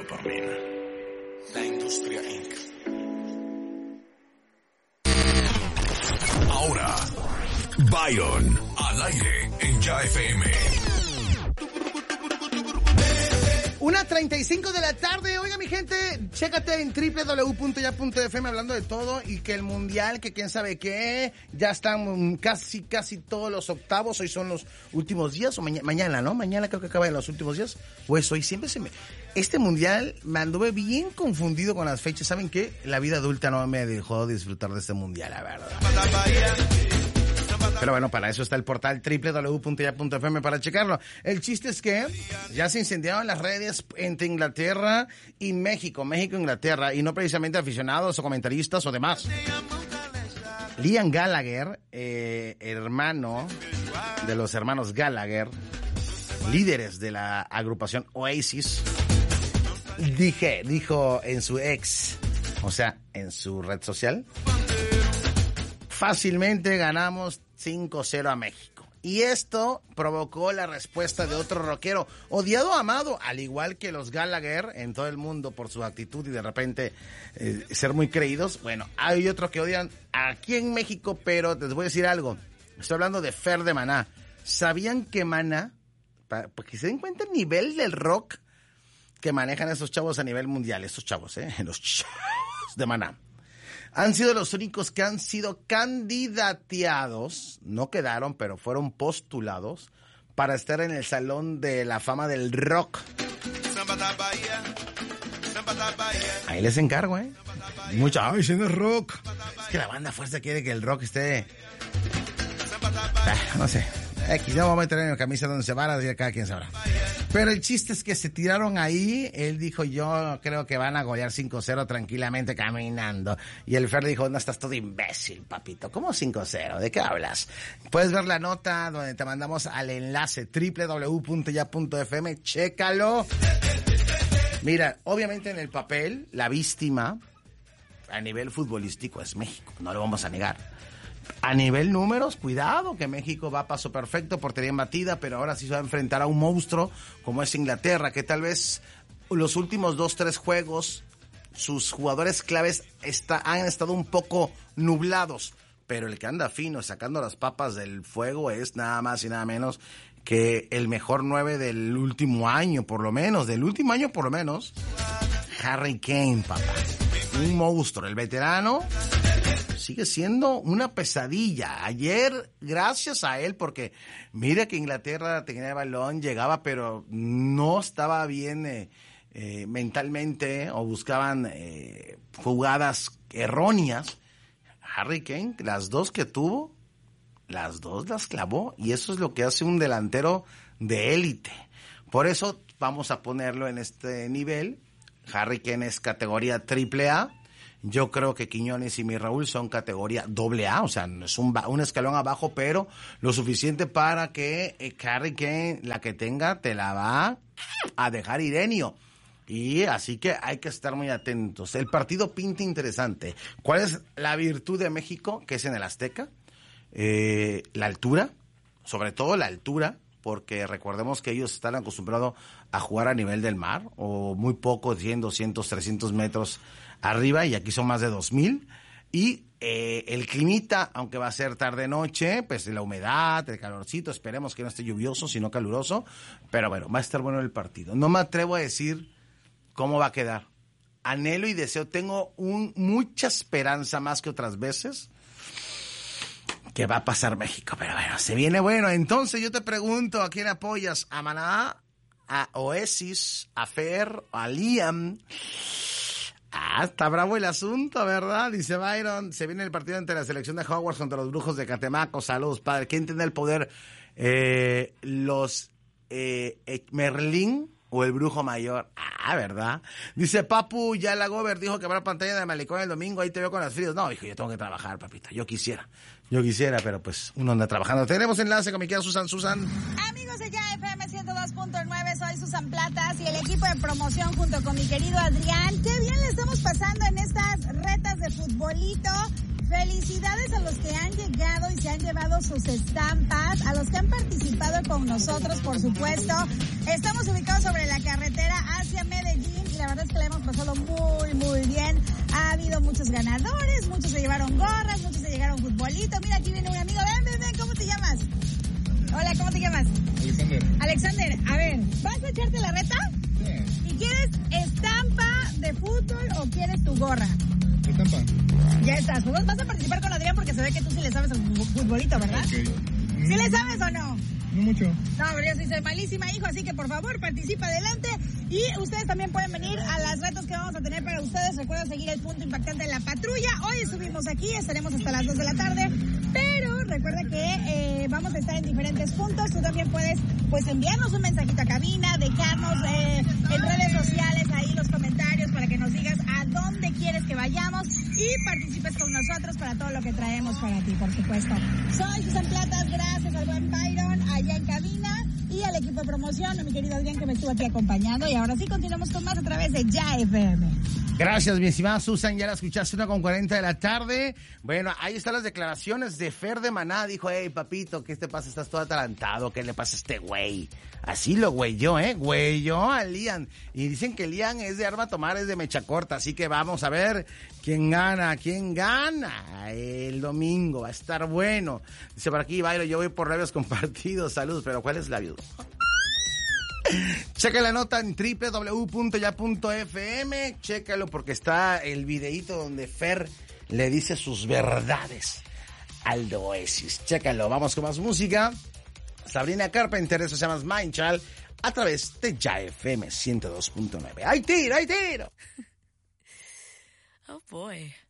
Dopamina. La Industria Inc. Ahora, Byron al aire en Ya FM. 1:35 de la tarde. Oiga, mi gente, chécate en www.ya.fm hablando de todo y que el mundial, que quién sabe qué, ya están casi todos los octavos. Hoy son los últimos días, o mañana, ¿no? Mañana creo que acaba en los últimos días. Pues hoy siempre este mundial me anduve bien confundido con las fechas. ¿Saben qué? La vida adulta no me dejó disfrutar de este mundial, la verdad. Pero bueno, para eso está el portal www.ya.fm para checarlo. El chiste es que ya se incendiaron las redes entre Inglaterra y México. México-Inglaterra, y no precisamente aficionados o comentaristas o demás. Liam Gallagher, hermano de los hermanos Gallagher, líderes de la agrupación Oasis, dijo en su ex, o sea, en su red social: fácilmente ganamos 5-0 a México. Y esto provocó la respuesta de otro rockero, odiado o amado, al igual que los Gallagher en todo el mundo por su actitud y de repente ser muy creídos. Bueno, hay otro que odian aquí en México, pero les voy a decir algo. Estoy hablando de Fer de Maná. ¿Sabían que Maná, para que se den cuenta el nivel del rock que manejan esos chavos a nivel mundial, estos chavos, los chavos de Maná, han sido los únicos que han sido candidateados, no quedaron, pero fueron postulados para estar en el Salón de la Fama del Rock? Ahí les encargo, Mucha, ay, si no es rock. Es que la banda fuerza quiere que el rock esté... no sé. X, ya me voy a meter en la camisa de 11 varas y cada quien sabrá. Pero el chiste es que se tiraron ahí. Él dijo, yo creo que van a golear 5-0 tranquilamente caminando. Y el Fer dijo, no, estás todo imbécil, papito. ¿Cómo 5-0? ¿De qué hablas? Puedes ver la nota donde te mandamos al enlace www.ya.fm. Chécalo. Mira, obviamente en el papel, la víctima a nivel futbolístico es México. No lo vamos a negar. A nivel números, cuidado, que México va a paso perfecto, portería embatida, pero ahora sí se va a enfrentar a un monstruo como es Inglaterra, que tal vez los últimos 2-3 juegos, sus jugadores claves han estado un poco nublados, pero el que anda fino, sacando las papas del fuego, es nada más y nada menos que el mejor 9 del último año, por lo menos, Harry Kane, papá. Un monstruo, el veterano sigue siendo una pesadilla. Ayer, gracias a él, porque mira que Inglaterra tenía el balón, llegaba, pero no estaba bien mentalmente, o buscaban jugadas erróneas. Harry Kane, las dos que tuvo, las dos las clavó, y eso es lo que hace un delantero de élite. Por eso vamos a ponerlo en este nivel. Harry Kane es categoría AAA. Yo creo que Quiñones y mi Raúl son categoría AA, o sea, no es un escalón abajo, pero lo suficiente para que Harry Kane, la que tenga, te la va a dejar Irenio. Y así que hay que estar muy atentos. El partido pinta interesante. ¿Cuál es la virtud de México, que es en el Azteca? La altura, sobre todo la altura, porque recordemos que ellos están acostumbrados a jugar a nivel del mar, o muy poco, 100, 200, 300 metros arriba, y aquí son más de 2000, y el climita, aunque va a ser tarde-noche, pues la humedad, el calorcito, esperemos que no esté lluvioso, sino caluroso, pero bueno, va a estar bueno el partido. No me atrevo a decir cómo va a quedar. Anhelo y deseo, tengo mucha esperanza, más que otras veces, que va a pasar México, pero bueno, se viene bueno. Entonces yo te pregunto, ¿a quién apoyas? ¿A Maná? ¿A Oasis? ¿A Fer? ¿A Liam? Está bravo el asunto, ¿verdad? Dice Byron, se viene el partido entre la selección de Hogwarts contra los brujos de Catemaco. Saludos, padre. ¿Quién tiene el poder? Los Merlín o el brujo mayor. ¿Verdad? Dice Papu, ya la Gober dijo que habrá pantalla de Malecón el domingo, ahí te veo con las fríos. No, hijo, yo tengo que trabajar, papita. Yo quisiera, pero pues uno anda trabajando. Tenemos enlace con mi querida Susan. Amigos de Ya FM 102.9, soy Susan Platas y el equipo de promoción junto con mi querido Adrián. Qué bien le estamos pasando en estas retas de futbolito. Felicidades a los que han llegado y se han llevado sus estampas, a los que han participado con nosotros, por supuesto. Estamos ubicados sobre la carretera hacia Medellín y la verdad es pasado muy, muy bien. Ha habido muchos ganadores, muchos se llevaron gorras, muchos se llevaron futbolito. Mira, aquí viene un amigo. Ven, ¿cómo te llamas? Hola, ¿cómo te llamas? Alexander, a ver, ¿vas a echarte la reta? Sí. ¿Y quieres estampa de fútbol o quieres tu gorra? Estampa. Ya estás. Pues vas a participar con Adrián porque se ve que tú sí le sabes al futbolito, ¿verdad? Okay. ¿Sí le sabes o no? No mucho. No, pero yo sí soy malísima, hijo, así que por favor participa adelante. Y ustedes también pueden venir a las retos que vamos a tener para ustedes. Recuerda seguir el punto impactante en la patrulla. Hoy subimos aquí, estaremos hasta las 2 de la tarde. Pero recuerda que vamos a estar en diferentes puntos. Tú también puedes pues enviarnos un mensajito a cabina, dejarnos en redes sociales ahí los comentarios para que nos digas a dónde quieres que vayamos y participes con nosotros para todo lo que traemos para ti, por supuesto. Soy Susan Platas, gracias al buen Byron allá en cabina y al equipo de promoción, a mi querido Adrián que me estuvo aquí acompañando. Y ahora sí continuamos con más a través de Ya FM. Gracias, mi estimada Susan, ya la escuchaste, 1:40 de la tarde. Bueno, ahí están las declaraciones de Fer de Maná. Dijo, hey, papito, ¿qué te pasa? Estás todo atalantado, ¿qué le pasa a este güey? Así lo güeyó, güeyó a Lian. Y dicen que Lian es de arma tomar, es de mecha corta, así que vamos a ver quién gana el domingo, va a estar bueno. Dice por aquí, Bailo, yo voy por labios compartidos, saludos, pero ¿cuál es labio? Checa la nota en www.ya.fm, chécalo porque está el videíto donde Fer le dice sus verdades al de Oasis. Chécalo, vamos con más música. Sabrina Carpenter, eso se llama Mind Child, a través de Ya FM 102.9. ¡Ay, tiro! Oh, boy.